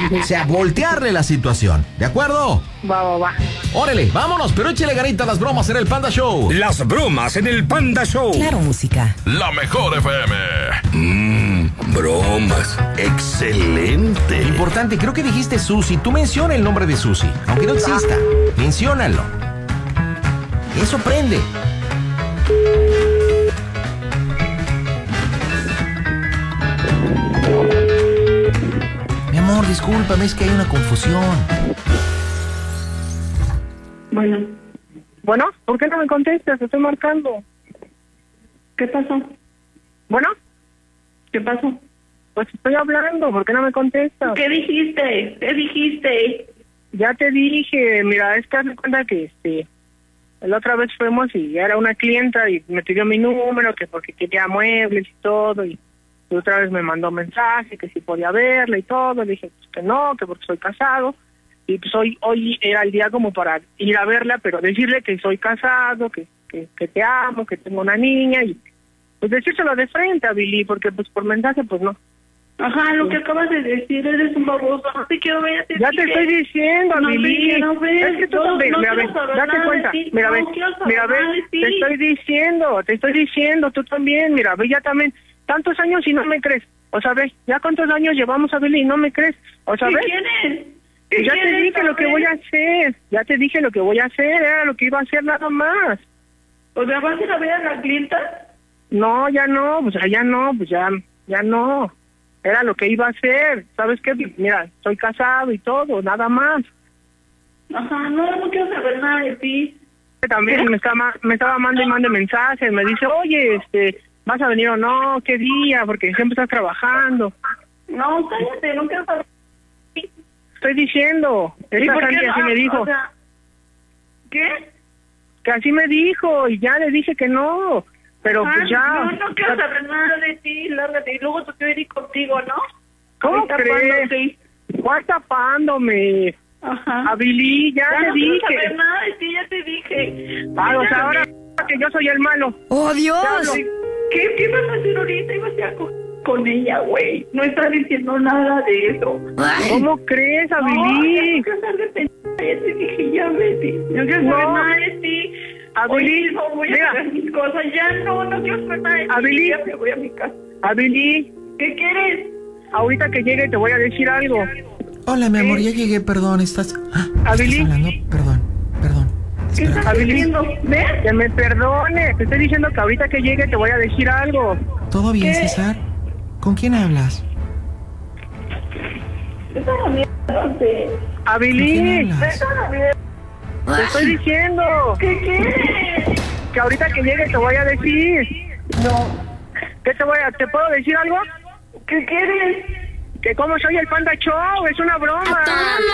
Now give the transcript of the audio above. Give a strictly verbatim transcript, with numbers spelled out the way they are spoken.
O sea, voltearle la situación. ¿De acuerdo? Va, va, va. Órale, vámonos, pero échale ganita a las bromas en el Panda Show. Las bromas en el Panda Show. Claro, música. La mejor F M. Mmm, bromas. Excelente. Importante, creo que dijiste Susi. Tú menciona el nombre de Susi, aunque no exista. Menciónalo. Eso prende. Mi amor, discúlpame, es que hay una confusión. Bueno. Bueno, ¿por qué no me contestas? Te estoy marcando. ¿Qué pasó? Bueno, ¿Qué pasó? pues estoy hablando, ¿por qué no me contestas? ¿Qué dijiste? ¿Qué dijiste? Ya te dije, mira, es que haz de cuenta que este, la otra vez fuimos y era una clienta y me pidió mi número, que porque quería muebles y todo, y, y otra vez me mandó mensaje que si podía verla y todo, le dije pues, que no, que porque soy casado, y pues hoy, hoy era el día como para ir a verla, pero decirle que soy casado, que, que, que te amo, que tengo una niña, y pues decírselo de frente a Billy, porque pues por mensaje pues no. Ajá, lo que acabas de decir, eres un baboso, no te quiero ver. Te Ya dije. te estoy diciendo, No Billy. te quiero ver. Es que tú No, también, no mira, quiero ve, saber date nada cuenta, de ti. mira, No ve, quiero saber mira, nada ve, de ti. te estoy diciendo, te estoy diciendo, tú también, mira, ve, ya también, tantos años y no me crees, o sea, ve, ya cuántos años llevamos a Billy y no me crees, o sea, ¿Qué ve, quieres? ¿Qué ya te quieres dije lo que saber? voy a hacer, ya te dije lo que voy a hacer, era lo que iba a hacer nada más. O sea, ¿vas a ir a ver a la clienta? No, ya no, pues ya no, pues ya, ya no. Era lo que iba a hacer. ¿Sabes qué? Mira, estoy casado y todo, nada más. Ajá, no, no quiero saber nada de ti. También me estaba, me estaba mandando y mande mensajes. Me dice, oye, este, ¿vas a venir o no? ¿Qué día? Porque siempre estás trabajando. No, cállate, no quiero saber. Estoy diciendo. Esta por qué Sandy no? así me dijo. O sea, ¿qué? Que así me dijo y ya le dije que no. Pero Ajá, pues ya. No, no quiero saber nada de ti, lárgate. Y luego tú quiero ir contigo, ¿no? ¿Cómo Ahorita crees? tapándote. ¿Cuál tapándome? Ajá. A Billy, ya, Ya le no quiero dije. saber nada de ti, ya te dije. Ah, o Ya sea, no ahora que yo soy el malo. ¡Oh, Dios! ¿Qué, ¿Qué vas a hacer ahorita? Ibas a co- con ella, güey. No estás diciendo nada de eso. ¿Cómo crees, a No, Billy? ya no quiero saber de ti. Ya te dije, ya vete. No quiero saber No. nada de ti. A Hoy Billy, mismo voy a mira. hacer mis cosas. Ya no, no quiero saber nada de ti. A Billy. Ya me voy a mi casa. A Billy, ¿Qué quieres? ahorita que llegue te voy a decir algo. Hola, mi amor, ya llegué, perdón, ¿estás...? Ah, ¿estás Abilí. hablando? Perdón, perdón. ¿Qué Espera. estás Abilí. diciendo? ¿Ves? Que me perdone, te estoy diciendo que ahorita que llegue te voy a decir algo. ¿Todo bien, ¿Qué? César? ¿Con quién hablas? Vete a la mierda, no sé. A ¿Con quién Billy, hablas? Vete a la mierda. te estoy diciendo ¿Qué quieres? que ahorita que llegue te voy a decir. No. ¿Qué te voy a, te puedo decir algo? ¿Qué quieres? Que como soy el Panda Show, es una broma.